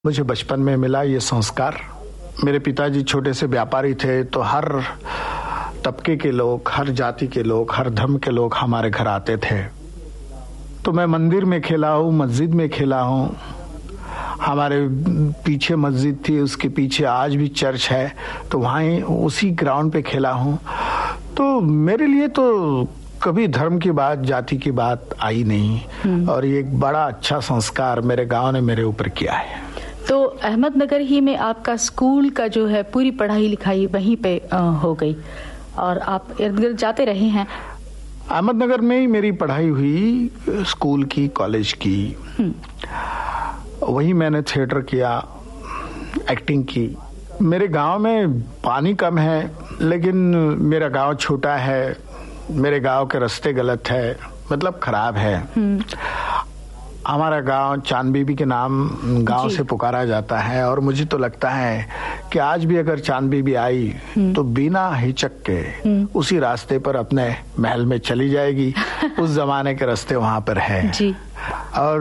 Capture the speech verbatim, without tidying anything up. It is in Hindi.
मुझे बचपन में मिला ये संस्कार। मेरे पिताजी छोटे से व्यापारी थे, तो हर तबके के लोग, हर जाति के लोग, हर धर्म के लोग हमारे घर आते थे। तो मैं मंदिर में खेला हूँ, मस्जिद में खेला हूँ। हमारे पीछे मस्जिद थी, उसके पीछे आज भी चर्च है, तो वहीं उसी ग्राउंड पे खेला हूँ। तो मेरे लिए तो कभी धर्म की बात, जाति की बात आई नहीं, और ये एक बड़ा अच्छा संस्कार मेरे गांव ने मेरे ऊपर किया है। तो अहमदनगर ही में आपका स्कूल का जो है पूरी पढ़ाई लिखाई वहीं पे हो गई और आप इर्द गिर्द जाते रहे हैं? अहमदनगर में ही मेरी पढ़ाई हुई, स्कूल की, कॉलेज की। वही मैंने थिएटर किया, एक्टिंग की। मेरे गांव में पानी कम है, लेकिन मेरा गांव छोटा है, मेरे गांव के रास्ते गलत है, मतलब खराब है। हमारा गांव चांद बीबी के नाम गांव से पुकारा जाता है, और मुझे तो लगता है कि आज भी अगर चांद बीबी आई तो बिना हिचक के उसी रास्ते पर अपने महल में चली जाएगी। उस जमाने के रास्ते वहां पर है। जी। और